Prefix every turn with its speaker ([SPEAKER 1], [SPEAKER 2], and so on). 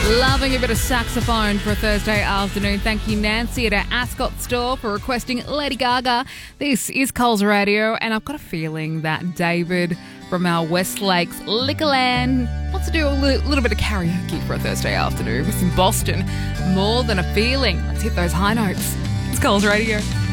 [SPEAKER 1] Loving a bit of saxophone for a Thursday afternoon. Thank you, Nancy, at our Ascot store for requesting Lady Gaga. This is Coles Radio, and I've got a feeling that David from our West Lakes Liquorland wants to do a little bit of karaoke for a Thursday afternoon. It's in Boston. More than a feeling. Let's hit those high notes. It's Coles Radio.